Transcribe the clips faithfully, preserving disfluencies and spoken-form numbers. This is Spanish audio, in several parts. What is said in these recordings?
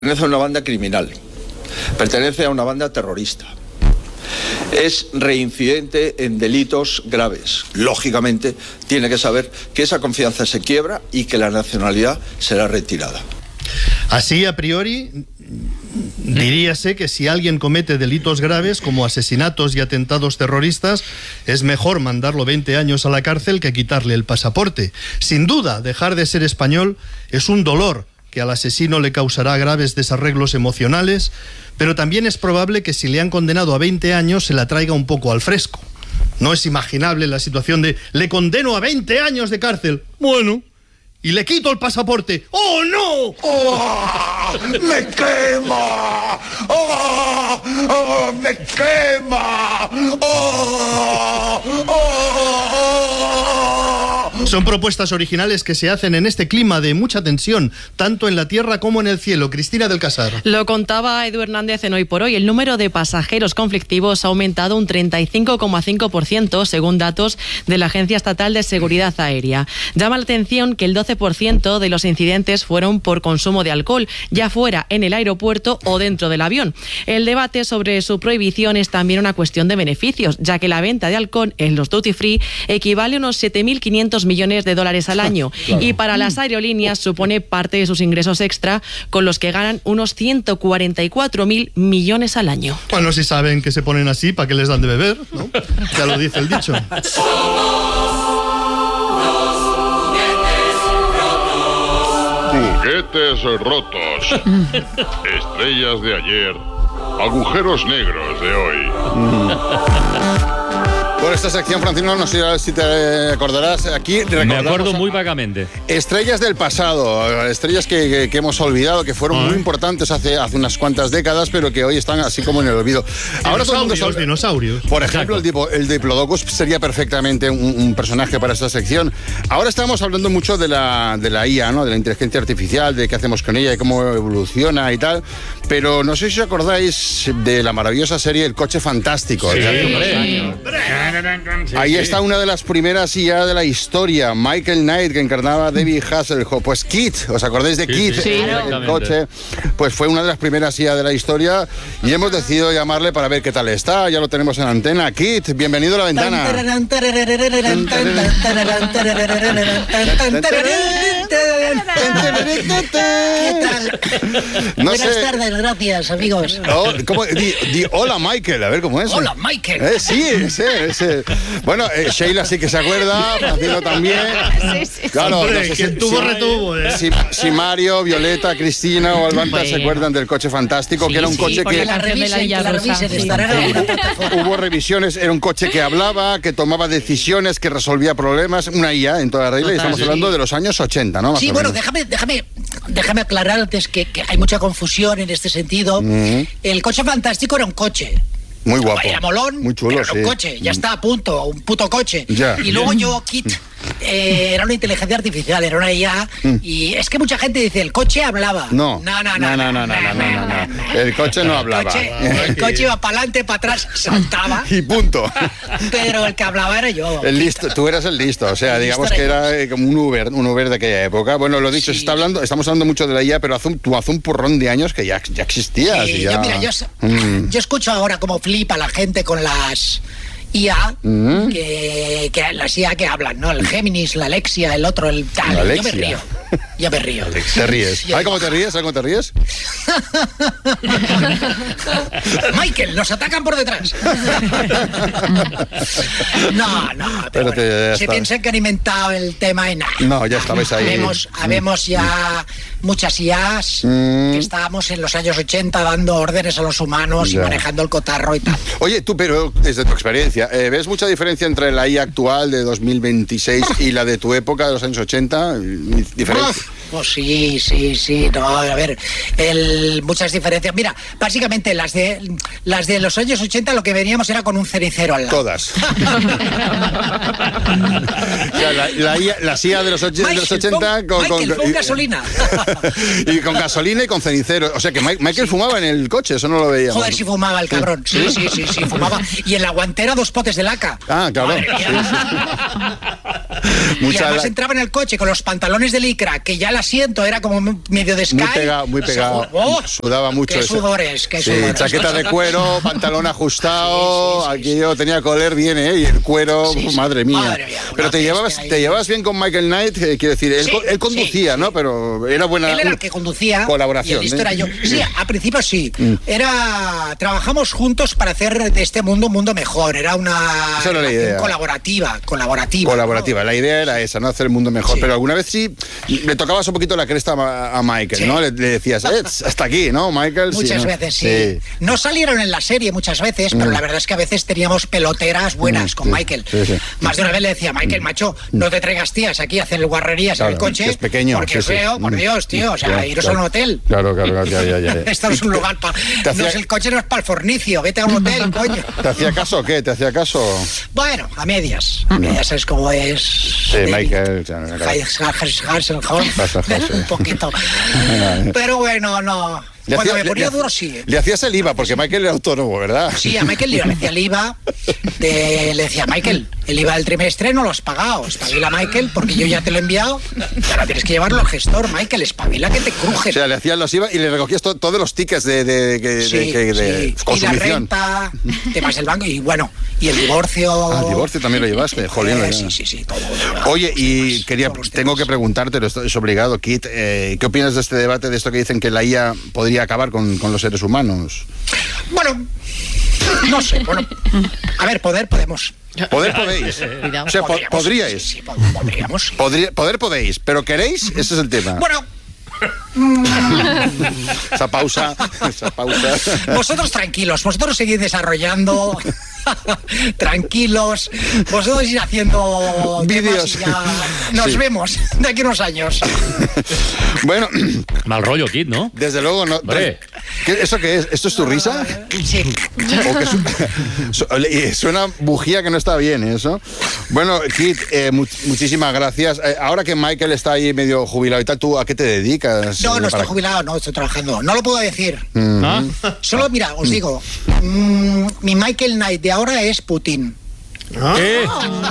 Pertenece a una banda criminal, pertenece a una banda terrorista, es reincidente en delitos graves. Lógicamente, tiene que saber que esa confianza se quiebra y que la nacionalidad será retirada. Así, a priori, diríase que si alguien comete delitos graves como asesinatos y atentados terroristas, es mejor mandarlo veinte años a la cárcel que quitarle el pasaporte. Sin duda, dejar de ser español es un dolor que al asesino le causará graves desarreglos emocionales, pero también es probable que si le han condenado a veinte años se la traiga un poco al fresco. No es imaginable la situación de le condeno a veinte años de cárcel. Bueno, y le quito el pasaporte. ¡Oh, no! ¡Oh! ¡Me quema! ¡Oh! ¡Oh! ¡Me quema! ¡Oh! ¡Oh! Son propuestas originales que se hacen en este clima de mucha tensión, tanto en la tierra como en el cielo. Cristina del Casar. Lo contaba Edu Hernández en Hoy por Hoy. El número de pasajeros conflictivos ha aumentado un treinta y cinco coma cinco por ciento, según datos de la Agencia Estatal de Seguridad Aérea. Llama la atención que el doce por ciento de los incidentes fueron por consumo de alcohol, ya fuera en el aeropuerto o dentro del avión. El debate sobre su prohibición es también una cuestión de beneficios, ya que la venta de alcohol en los duty free equivale a unos siete mil quinientos millones de dólares al año. Claro. Y para las aerolíneas supone parte de sus ingresos extra, con los que ganan unos ciento cuarenta y cuatro mil millones al año. Bueno, si saben que se ponen así, ¿para qué les dan de beber? ¿No? Ya lo dice el dicho. Juguetes rotos, estrellas de ayer, agujeros negros de hoy. Por esta sección, Francino, no sé si te acordarás, aquí me acuerdo muy vagamente. Estrellas del pasado, estrellas que, que, que hemos olvidado, que fueron ¿Ah? muy importantes hace, hace unas cuantas décadas, pero que hoy están así como en el olvido. Ahora todo el mundo sabe. Dinosaurios. Por ejemplo, el, tipo, el Diplodocus sería perfectamente un, un personaje para esta sección. Ahora estamos hablando mucho de la, de la I A, ¿no? De la inteligencia artificial, de qué hacemos con ella, de cómo evoluciona y tal, pero no sé si os acordáis de la maravillosa serie El Coche Fantástico. Sí, ¿sí? Ahí está una de las primeras I A de la historia, Michael Knight, que encarnaba a David Hasselhoff. Pues Kit, ¿os acordáis de sí, Kit? Sí, el, el coche. Pues fue una de las primeras I A de la historia y hemos decidido llamarle para ver qué tal está. Ya lo tenemos en antena. Kit, bienvenido a La Ventana. ¿Qué tal? No Buenas sé. tardes, gracias, amigos. Oh, ¿cómo? Di, di, hola, Michael, a ver cómo es. Hola, Michael. Eh, sí, ese, ese. Bueno, eh, Sheila sí que se acuerda, Francino también. Sí, sí. Claro, Hombre, no sé si, tuvo si, retuvo, eh. si, si Mario, Violeta, Cristina o Albanta bueno. se acuerdan del Coche Fantástico, sí, que era un sí, coche que... La revisen, la la revisen, sí. Hubo revisiones, era un coche que hablaba, que tomaba decisiones, que resolvía problemas, una I A en toda la regla, y estamos sí. hablando de los años ochenta, ¿no? Más sí, bueno, déjame, déjame, déjame aclarar antes que, que hay mucha confusión en este sentido. Mm. El Coche Fantástico era un coche. Muy guapo. Era molón, muy chulo, pero era un sí. coche, ya está a punto, un puto coche. Ya. Y luego yo, Kit, eh, era una inteligencia artificial, era una I A, mm. y es que mucha gente dice, el coche hablaba. No, no, no, no, no, no, no, no, no, no, no. El coche no hablaba. El coche, el coche iba para adelante, para atrás, saltaba. Y punto. Pero el que hablaba era yo. El listo, tú eras el listo, o sea, el digamos que era eh, como un Uber, un Uber de aquella época. Bueno, lo dicho, sí. se está hablando, estamos hablando mucho de la I A, pero hace un, tú hace un porrón de años que ya, ya existías. Sí, y ya... yo, mira, yo, mm. yo escucho ahora como flipa la gente con las I A, mm. que, que las I A que hablan, ¿no? El Géminis, la Alexia, el otro, el tal. La yo me río. Yo me río. Te ríes. ¿Ay, cómo te ríes? ¿Ay, cómo te ríes? Michael, nos atacan por detrás. No, no. Pero Espérate, bueno, se piensan que han inventado el tema en nada. No, ya estabais ahí. Habemos, habemos ya muchas I As mm. que estábamos en los años ochenta dando órdenes a los humanos ya. y manejando el cotarro y tal. Oye, tú, pero desde tu experiencia, ¿eh, ¿ves mucha diferencia entre la I A actual de dos mil veintiséis y la de tu época de los años ochenta? ¿Diferencia? Pues sí, sí, sí, no, a ver, el, muchas diferencias. Mira, básicamente las de las de los años ochenta lo que veníamos era con un cenicero al lado. Todas. O sea, la, la I A, las I A de los, och Michael, de los ochenta pon, con, Michael, con, con gasolina. Y con gasolina y con cenicero. O sea que Michael sí. fumaba en el coche, eso no lo veíamos. Joder, si fumaba el cabrón. Sí, sí, sí, sí, fumaba. Y en la guantera dos potes de laca. Ah, claro. Sí, sí. Y además la... entraba en el coche con los pantalones de licra, que ya la asiento era como medio de Sky. Muy pegado, muy pegado. Oh, Sudaba mucho. Qué ese. sudores, qué Sí, sudores. chaqueta de cuero, pantalón ajustado. Sí, sí, sí, aquí yo tenía que oler bien, ¿eh? Y el cuero, Sí, sí. madre mía. Madre mía, Pero una te llevabas, bestia ahí. te llevabas bien con Michael Knight, eh, quiero decir, él, Sí, co- él conducía, sí, ¿no? sí. Pero era buena. Él era el que conducía. Colaboración, Y el listo ¿eh? era yo. Sí, a principio sí. Era. Trabajamos juntos para hacer de este mundo un mundo mejor. Era una Esa era la relación idea. colaborativa. Colaborativa. Colaborativa, la idea era esa, ¿no? Hacer el mundo mejor. Sí. Pero alguna vez sí le tocabas un poquito la cresta a, a Michael, Sí. ¿no? Le, le decías, eh, hasta aquí, ¿no, Michael? Sí, Muchas ¿no? veces, sí. No salieron en la serie muchas veces, pero la verdad es que a veces teníamos peloteras buenas Mm, con sí, Michael. sí, sí. Más de una vez le decía, Michael, macho, no te traigas tías aquí a hacer guarrerías Claro, en el coche. que es pequeño, Porque sí, es sí. feo, por Mm. Dios, tío. O sea, Claro, iros claro. a un hotel. Claro, claro, claro, ya, ya, ya. Esto no es un lugar para. Te No hacía- es el coche, no es para el fornicio. Vete a un hotel, coño. ¿Te hacía caso o qué? ¿Te hacía caso? Bueno, a medias. A medias sabes cómo es. Sí, Michael. ya, claro. Un poquito. Pero bueno, no. Le Cuando hacía- me ponía le- duro, sí. Le hacías el I V A, porque Michael era autónomo, ¿verdad? Sí, a Michael le decía el I V A, de- le decía, Michael, el I V A del trimestre no lo has pagado, espabila, Michael, porque yo ya te lo he enviado, y ahora tienes que llevarlo al gestor, Michael, espabila que te cruje. O sea, le hacías los I V A y le recogías to- todos los tickets de, de, de- Sí, de- de- de sí. Y la consumición. renta, temas del banco, y bueno, y el divorcio. Ah, el divorcio también lo llevaste, jolín. Eh, lo sí, llevas. sí, sí, todo. Oye, y quería, Todos los tengo temas. que preguntártelo, esto es obligado, Kit, eh, ¿qué opinas de este debate, de esto que dicen que la I A podría acabar con, con los seres humanos? Bueno, no sé, bueno, a ver, poder podemos. Poder podéis. Cuidado. O sea, po- Podríamos, podríais. Sí, sí, pod- podríamos. Podría- poder podéis, pero ¿queréis? Ese es el tema. Bueno, Esa pausa, esa pausa. vosotros tranquilos, vosotros seguid desarrollando, tranquilos, vosotros ir haciendo Vídeos. temas y ya nos Sí. vemos de aquí a unos años. Bueno, Mal rollo, Kit, ¿no? desde luego no. Hombre. ¿Qué- ¿Eso qué es? ¿Esto es tu risa? Sí. ¿O que su- su- y suena bujía que no está bien eso? Bueno, Kit, eh, mu- muchísimas gracias. Eh, ahora que Michael está ahí medio jubilado y tal, ¿tú a qué te dedicas? No, Eh, no para- estoy jubilado, no estoy trabajando. No lo puedo decir. ¿Ah? Solo, mira, os digo, mm, mi Michael Knight de ahora es Putin. ¿Qué?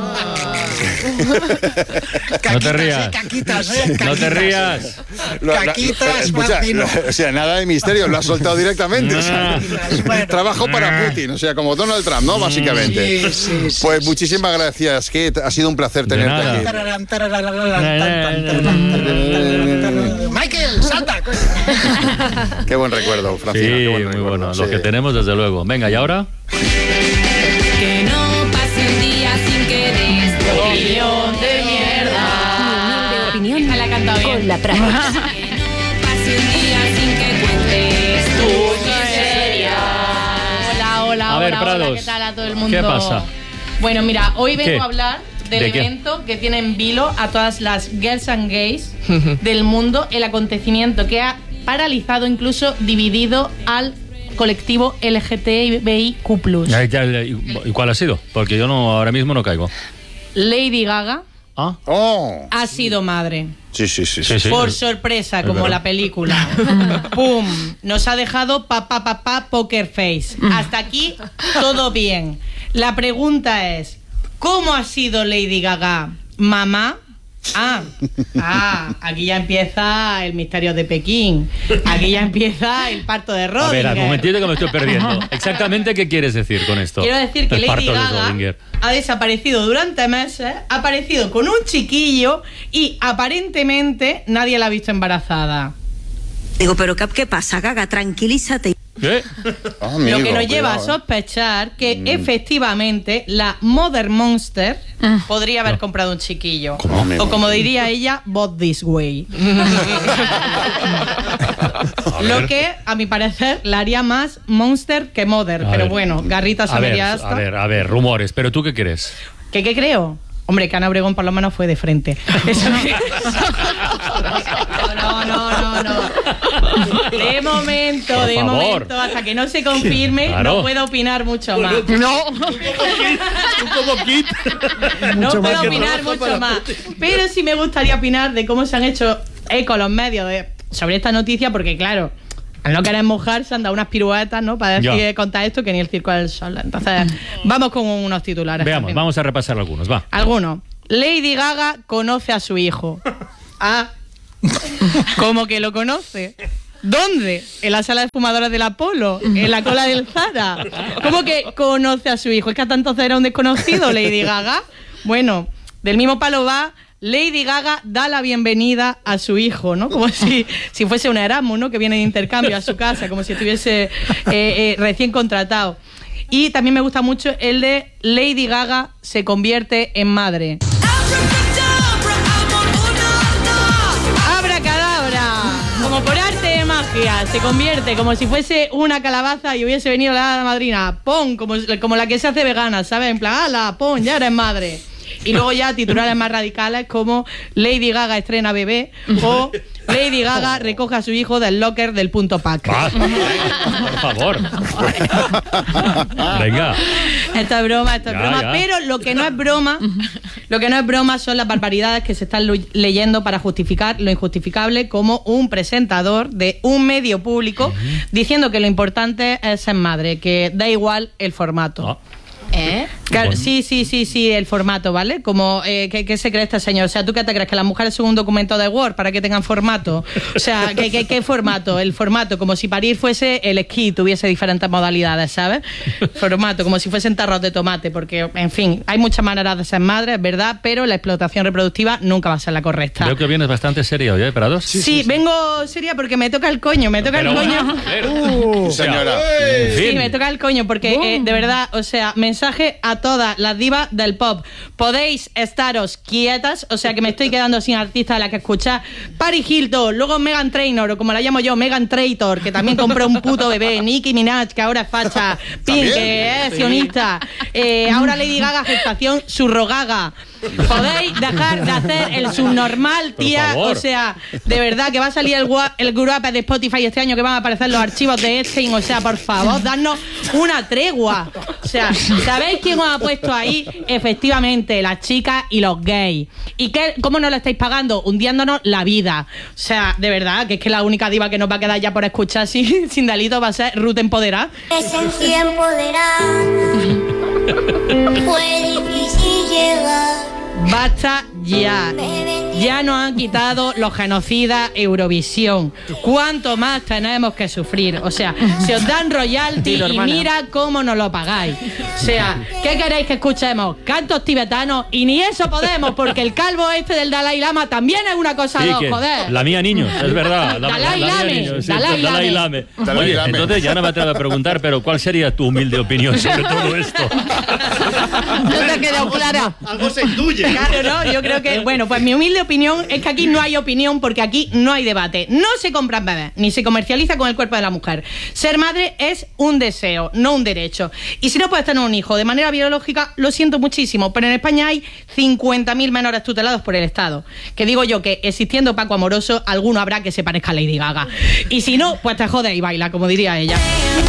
Caquitas, No te rías. eh, caquitas, eh, No te caquitas. rías. Lo- lo- Caquitas, escucha, Martino. lo- o sea, nada de misterio, lo has soltado directamente. o sea, Bueno. trabajo para Putin, o sea, como Donald Trump, ¿no? Básicamente. Sí, sí, sí, pues sí, muchísimas gracias, Kit. Ha sido un placer De tenerte nada. aquí. Tararán, tararán, tararán, tan, tan, tan, tan. Michael, salta. coño. Qué buen recuerdo, Sí, Francina. qué buen muy recuerdo, bueno. sí. Los que tenemos, desde luego. Venga, ¿y ahora? Que no pase un día sin que des tu opinión de mierda. De opinión Esta la he cantado bien. con la práctica. Que no pase un día sin que cuentes tu miseria. Hola, hola, A ver, hola, hola, Prados, ¿qué tal a todo el mundo? ¿qué pasa? Bueno, mira, hoy vengo ¿Qué? a hablar del ¿De qué? evento que tiene en vilo a todas las girls and gays del mundo, el acontecimiento que ha paralizado, incluso dividido al colectivo L G T B I Q plus. Ay, ya, ya, ¿Y y cuál ha sido? Porque yo no ahora mismo no caigo. Lady Gaga Ah, Oh, ha sido madre. sí, sí, sí. sí, sí. Por sorpresa, Es como verdad. la película. ¡Pum! Nos ha dejado papá, papá, poker face. Hasta aquí todo bien. La pregunta es, ¿cómo ha sido Lady Gaga mamá? Ah, ah, aquí ya empieza el misterio de Pekín. Aquí ya empieza el parto de A Rodinger. ver, un momentito que me estoy perdiendo. Exactamente qué quieres decir con esto. Quiero decir que El Lady parto de Gaga Schrödinger. ha desaparecido durante meses, ha aparecido con un chiquillo y aparentemente nadie la ha visto embarazada. Digo, pero Cap, ¿qué pasa, Gaga? Tranquilízate. ¿Qué? Ah, amigo, Lo que nos lleva a cuidado, eh. sospechar que efectivamente la Mother Monster podría haber comprado un chiquillo. ¿Cómo, amigo? O como diría ella, bought this way. Lo que, a mi parecer, la haría más Monster que Mother. A Pero ver. bueno, garrita A ver, sería a esta. ver, a ver, rumores. ¿Pero tú qué crees? ¿Qué, ¿Qué creo? Hombre, que Ana Obregón por lo menos fue de frente. Eso que- No, no, no, no. De momento, Por de favor. momento, hasta que no se confirme, Claro. no puedo opinar mucho más. No. Tú como Kit. No puedo opinar mucho más. Pero sí me gustaría opinar de cómo se han hecho eco los medios de- sobre esta noticia, porque claro, al no querer mojar se han dado unas piruetas, ¿no? Para decir, Ya. contar esto que ni el circo del sol. Entonces, vamos con unos titulares. Veamos, vamos a repasar algunos, va. Alguno. Lady Gaga conoce a su hijo. Ah, ¿Cómo que lo conoce? ¿Dónde? En la sala de fumadoras del Apolo, en la cola del Zara. ¿Cómo que conoce a su hijo? ¿Es que hasta entonces era un desconocido, Lady Gaga? Bueno, del mismo palo va, Lady Gaga da la bienvenida a su hijo, ¿no? Como si, si fuese un Erasmus, ¿no? Que viene de intercambio a su casa, como si estuviese eh, eh, recién contratado. Y también me gusta mucho el de Lady Gaga se convierte en madre. Como por arte de magia, se convierte como si fuese una calabaza y hubiese venido la hada madrina. ¡Pon! Como, como la que se hace vegana, ¿sabes? En plan, ¡hala! ¡Pon! Ya eres madre. Y luego ya titulares más radicales como Lady Gaga estrena bebé o Lady Gaga recoge a su hijo del locker del punto pack. Ah, por favor. Venga. Esto es broma, esto es Ya, broma. ya. Pero lo que no es broma, lo que no es broma son las barbaridades que se están lu- leyendo para justificar lo injustificable, como un presentador de un medio público diciendo que lo importante es ser madre, que da igual el formato. ¿Eh? Claro, sí, sí, sí, sí, el formato, ¿vale? Como, eh, ¿qué, ¿qué se cree este señor? O sea, ¿tú qué te crees? ¿Que las mujeres son un documento de Word para que tengan formato? O sea, ¿qué, qué, qué formato? El formato, como si parir fuese el esquí, tuviese diferentes modalidades, ¿sabes? Formato, como si fuesen tarros de tomate, porque, en fin, hay muchas maneras de ser madre, es verdad, pero la explotación reproductiva nunca va a ser la correcta. Veo que vienes bastante serio, ¿eh, Prados? Sí, sí, sí, vengo seria porque me toca el coño, me toca Pero el coño. bueno, a ver. Uh, señora. En Sí, fin. me toca el coño porque, eh, de verdad, o sea, mensaje a todas las divas del pop. Podéis estaros quietas, o sea, que me estoy quedando sin artista de la que escuchar. Paris Hilton, luego Meghan Trainor, o como la llamo yo, Meghan Traitor, que también compró un puto bebé. Nicki Minaj, que ahora es facha. Pink, que es sionista. Eh, ahora Lady Gaga, gestación surrogaga. Podéis dejar de hacer el subnormal, tía. O sea, de verdad que va a salir el, gua- el grupo de Spotify este año, que van a aparecer los archivos de Epstein. O sea, por favor, dadnos una tregua. O sea, ¿sabéis quién os ha puesto ahí? Efectivamente, las chicas y los gays. ¿Y qué, cómo nos lo estáis pagando? Hundiéndonos la vida. O sea, de verdad, que es que la única diva que nos va a quedar ya por escuchar sin, sin delito va a ser Ruth Empoderada. Esencia empoderada. Fue difícil llegar. Basta ya. Ya nos han quitado los genocidas Eurovisión. ¿Cuánto más tenemos que sufrir? O sea, se os dan royalty Dilo, y hermana. mira cómo nos lo pagáis. O sea, ¿qué queréis que escuchemos? Cantos tibetanos, y ni eso podemos, porque el calvo este del Dalai Lama también es una cosa Sí, dos, que joder. la mía niños, es verdad. La, Dalai la mía Lame, niños, sí, Dalai Dalai Lame. Lame. Dalai Oye, Lame. entonces ya no me atrevo a preguntar, pero ¿cuál sería tu humilde opinión sobre todo esto? ¿No te ha quedado clara? Algo se intuye. Claro, ¿no? Yo creo que, bueno, pues mi humilde opinión es que aquí no hay opinión, porque aquí no hay debate. No se compran bebés, ni se comercializa con el cuerpo de la mujer. Ser madre es un deseo, no un derecho. Y si no puedes tener un hijo de manera biológica, lo siento muchísimo, pero en España hay cincuenta mil menores tutelados por el Estado. Que digo yo que, existiendo Paco Amoroso, alguno habrá que se parezca a Lady Gaga. Y si no, pues te jodes y baila, como diría ella.